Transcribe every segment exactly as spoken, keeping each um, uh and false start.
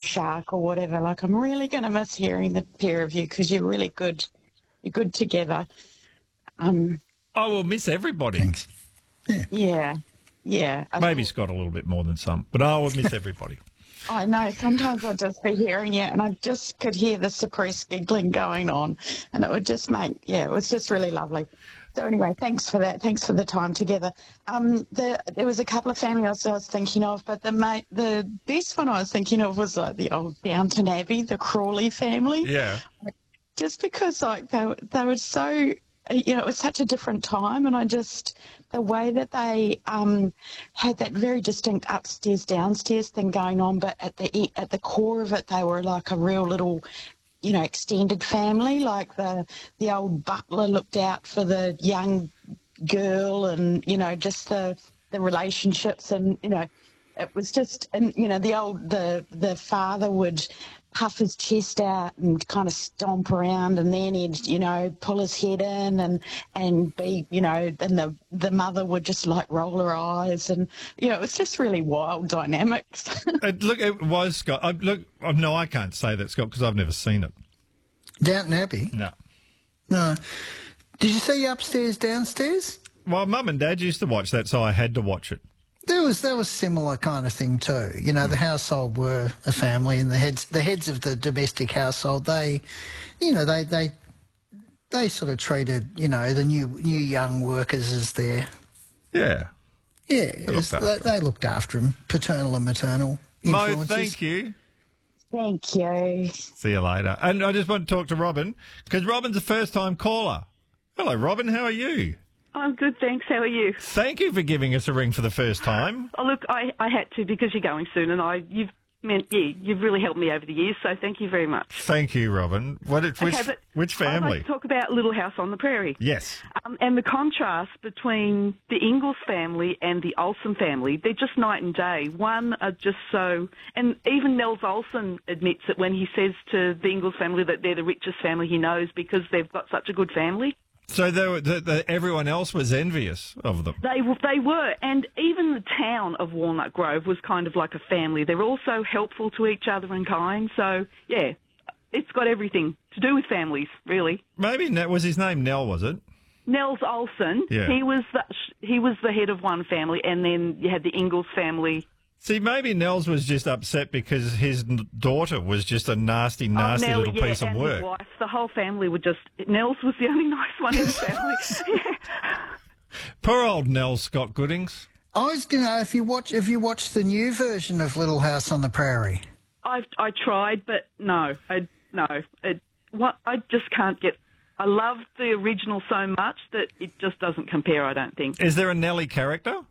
shark or whatever. Like, I'm really going to miss hearing the pair of you because you're really good. You're good together. Um, I will miss everybody. Thanks. Yeah. yeah, yeah. I Maybe thought- Scott a little bit more than some, but I will miss everybody. I know. Sometimes I'd just be hearing you and I just could hear the suppressed giggling going on, and it would just make, yeah, it was just really lovely. So anyway, thanks for that. Thanks for the time together. Um, the, there was a couple of families I was thinking of, but the mate, the best one I was thinking of was like the old Downton Abbey, the Crawley family. Yeah. Just because like they, they were so, you know, it was such a different time, and I just, the way that they um, had that very distinct upstairs, downstairs thing going on, but at the e- at the core of it, they were like a real little, you know, extended family. Like the the old butler looked out for the young girl, and you know, just the the relationships, and you know, it was just, and you know, the old the the father would puff his chest out and kind of stomp around, and then he'd, you know, pull his head in and and be, you know, and the the mother would just like roll her eyes, and you know, it was just really wild dynamics. It, look, it was Scott. I, look, oh, no, I can't say that, Scott, because I've never seen it. Downton Abbey? No. No. Did you see Upstairs, Downstairs? Well, Mum and Dad used to watch that, so I had to watch it. There was there was similar kind of thing too. You know, the household were a family, and the heads the heads of the domestic household, they, you know, they they they sort of treated, you know, the new new young workers as their Yeah. yeah. looked as- after They, them. they looked after them, paternal and maternal Mo, influences. thank you. Thank you. See you later. And I just want to talk to Robin, because Robin's a first-time caller. Hello, Robin. How are you? I'm good, thanks. How are you? Thank you for giving us a ring for the first time. Oh, look, I, I had to because you're going soon, and I you've meant yeah, you've really helped me over the years. So thank you very much. Thank you, Robin. What? Which, Okay, but which I'd family? like to talk about Little House on the Prairie. Yes. Um, and the contrast between the Ingalls family and the Olsen family, they're just night and day. One are just so, and even Nels Olsen admits it when he says to the Ingalls family that they're the richest family he knows because they've got such a good family. So they were, the, the, everyone else was envious of them. They w- they were, and even the town of Walnut Grove was kind of like a family. They're all so helpful to each other and kind. So, yeah, it's got everything to do with families, really. Maybe Ne- was his name Nell? Was it? Nels Olsen, Yeah. he was the, he was the head of one family, and then you had the Ingalls family. See, maybe Nels was just upset because his n- daughter was just a nasty, nasty oh, Nell, little yeah, piece of and work. His wife, the whole family were just. Nels was the only nice one in the family. yeah. Poor old Nell Scott Goodings. I was going to know if you watch if you watch the new version of Little House on the Prairie. I I tried, but no, I no, it, what I just can't get. I love the original so much that it just doesn't compare. I don't think Is there a Nelly character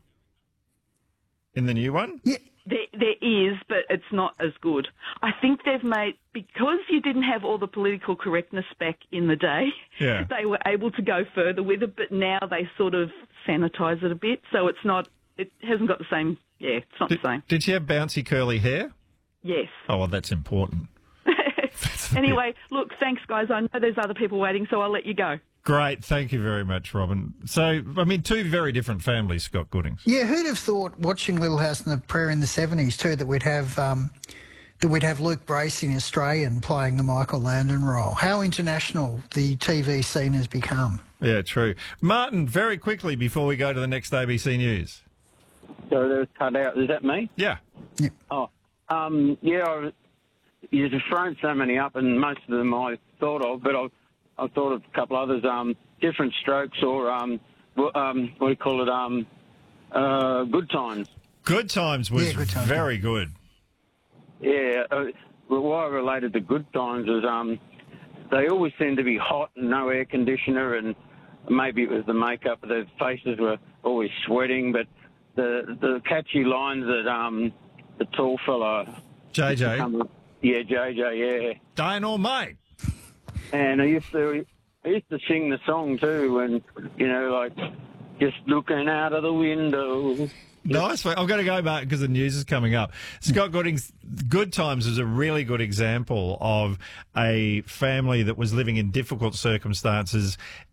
in the new one? Yeah. there there is, but it's not as good. I think they've made because you didn't have all the political correctness back in the day. Yeah. They were able to go further with it, but now they sort of sanitise it a bit, so it's not. It hasn't got the same. Yeah, it's not Did, the same. did she have bouncy curly hair? Yes. Oh, well, that's important. Anyway, look, thanks, guys. I know there's other people waiting, so I'll let you go. Great. Thank you very much, Robin. So, I mean, two very different families, Scott Goodings. Yeah, who'd have thought watching Little House on the Prairie in the seventies too that we'd have um, that we'd have Luke Bracey, Australian, playing the Michael Landon role. How international the T V scene has become. Yeah, true. Martin, very quickly before we go to the next A B C News. So there's cut out. Is that me? Yeah. Oh, um, yeah. I was, you've thrown so many up, and most of them I thought of, but I've, I've thought of a couple others. Um, different strokes, or um, w- um, what do you call it? Um, uh, good times. Good Times was Yeah, Good Times. very good. Yeah. Uh, well, why I related to good times is um, they always seem to be hot and no air conditioner, and maybe it was the makeup. Their faces were always sweating, but the the catchy lines that um, the tall fella. J J. Yeah, J J. Yeah. Dynamite. And I used to, I used to sing the song too, and you know, like just looking out of the window. Nice. I've got to go back because the news is coming up. Scott Goodings, Good Times is a really good example of a family that was living in difficult circumstances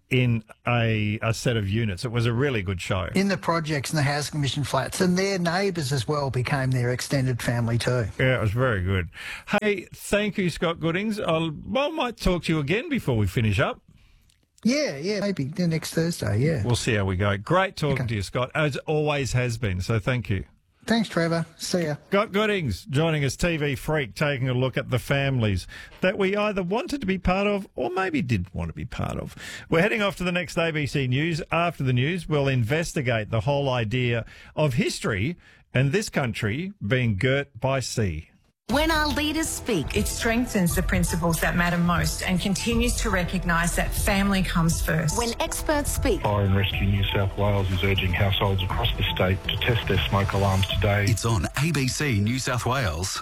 in a, a set of units. It was a really good show. In the projects and the Housing Commission flats, and their neighbours as well became their extended family too. Yeah, it was very good. Hey, thank you, Scott Goodings. I'll, I might talk to you again before we finish up. Yeah, yeah, maybe the next Thursday, yeah. We'll see how we go. Great talking Okay. to you, Scott, as always has been, so thank you. Thanks, Trevor. See ya. Scott Goodings joining us, T V Freak, taking a look at the families that we either wanted to be part of or maybe did want to be part of. We're heading off to the next A B C News. After the news, we'll investigate the whole idea of history and this country being girt by sea. When our leaders speak, It strengthens the principles that matter most and continues to recognise that family comes first. when experts speak, Fire and Rescue New South Wales is urging households across the state to test their smoke alarms today. It's on A B C New South Wales.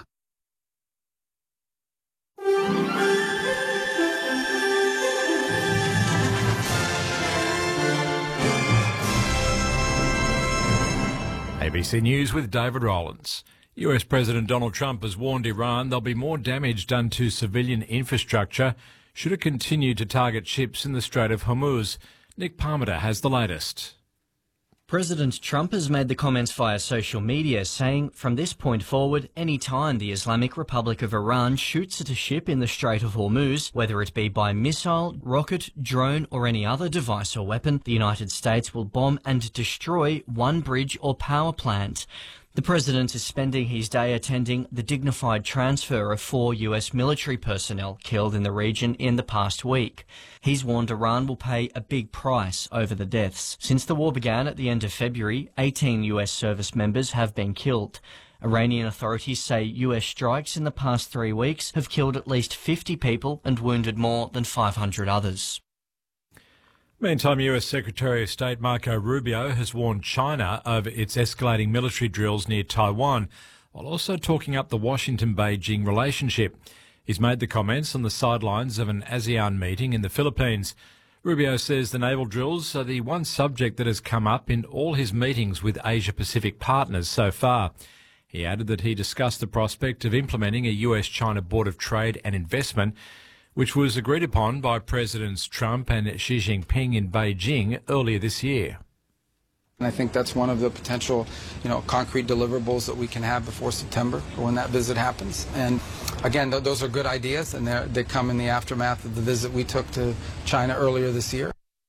A B C News with David Rowlands. U S President Donald Trump has warned Iran there'll be more damage done to civilian infrastructure should it continue to target ships in the Strait of Hormuz. Nick Parmenter has the latest. President Trump has made the comments via social media, saying from this point forward, any time the Islamic Republic of Iran shoots at a ship in the Strait of Hormuz, whether it be by missile, rocket, drone or any other device or weapon, the United States will bomb and destroy one bridge or power plant. The president is spending his day attending the dignified transfer of four U S military personnel killed in the region in the past week. He's warned Iran will pay a big price over the deaths. Since the war began at the end of February, eighteen U S service members have been killed. Iranian authorities say U S strikes in the past three weeks have killed at least fifty people and wounded more than five hundred others. Meantime, U S Secretary of State Marco Rubio has warned China over its escalating military drills near Taiwan, while also talking up the Washington-Beijing relationship. He's made the comments on the sidelines of an ASEAN meeting in the Philippines. Rubio says the naval drills are the one subject that has come up in all his meetings with Asia-Pacific partners so far. He added that he discussed the prospect of implementing a U S China Board of Trade and Investment, which was agreed upon by Presidents Trump and Xi Jinping in Beijing earlier this year. And I think that's one of the potential, you know, concrete deliverables that we can have before September when that visit happens. And again, th- those are good ideas, and they come in the aftermath of the visit we took to China earlier this year.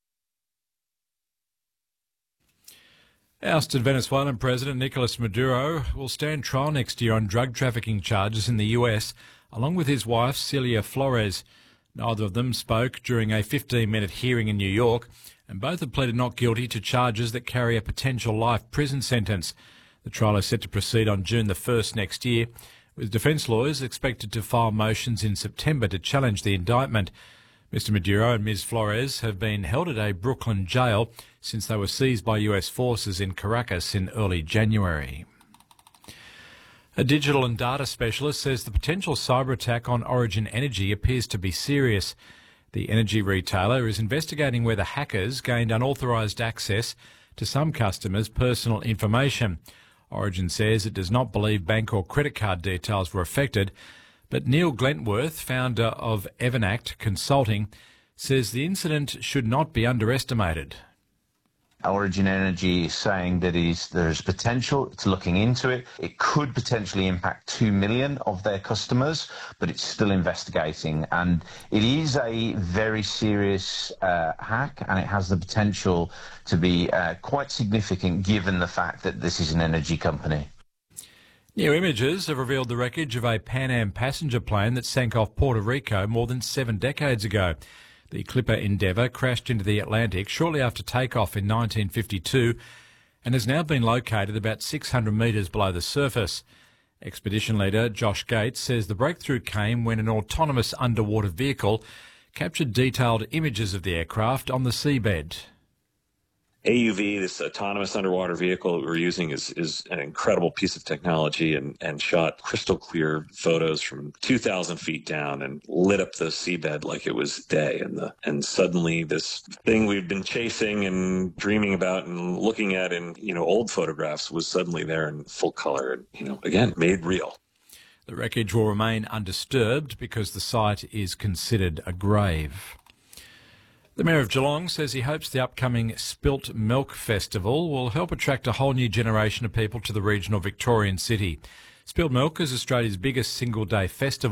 Ousted Venezuelan President Nicolas Maduro will stand trial next year on drug trafficking charges in the U S, along with his wife Celia Flores. Neither of them spoke during a fifteen-minute hearing in New York, and both have pleaded not guilty to charges that carry a potential life prison sentence. The trial is set to proceed on June the first next year, with defence lawyers expected to file motions in September to challenge the indictment. Mister Maduro and Miz Flores have been held at a Brooklyn jail since they were seized by U S forces in Caracas in early January. A digital and data specialist says the potential cyber attack on Origin Energy appears to be serious. The energy retailer is investigating whether hackers gained unauthorised access to some customers' personal information. Origin says it does not believe bank or credit card details were affected, but Neil Glentworth, founder of Evernact Consulting, says the incident should not be underestimated. Origin Energy is saying that is, there's potential, it's looking into it. It could potentially impact two million of their customers, but it's still investigating. And it is a very serious uh, hack, and it has the potential to be uh, quite significant given the fact that this is an energy company. New images have revealed the wreckage of a Pan Am passenger plane that sank off Puerto Rico more than seven decades ago. The Clipper Endeavour crashed into the Atlantic shortly after takeoff in nineteen fifty-two and has now been located about six hundred metres below the surface. Expedition leader Josh Gates says the breakthrough came when an autonomous underwater vehicle captured detailed images of the aircraft on the seabed. A U V, this autonomous underwater vehicle that we're using, is is an incredible piece of technology and, and shot crystal clear photos from two thousand feet down and lit up the seabed like it was day. And the and suddenly this thing we've been chasing and dreaming about and looking at in, you know, old photographs was suddenly there in full color and, you know, again, made real. The wreckage will remain undisturbed because the site is considered a grave. The Mayor of Geelong says he hopes the upcoming Spilt Milk Festival will help attract a whole new generation of people to the regional Victorian city. Spilt Milk is Australia's biggest single-day festival.